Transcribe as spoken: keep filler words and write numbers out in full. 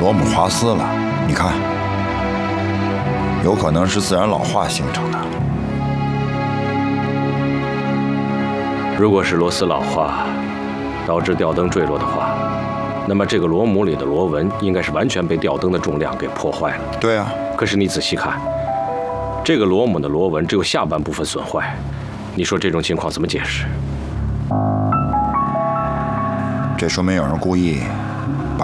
螺母滑丝了，你看，有可能是自然老化形成的。 如果是螺丝老化导致吊灯坠落的话，那么这个螺母里的螺纹应该是完全被吊灯的重量给破坏了。 对啊。 可是你仔细看，这个螺母的螺纹只有下半部分损坏，你说这种情况怎么解释？ 这说明有人故意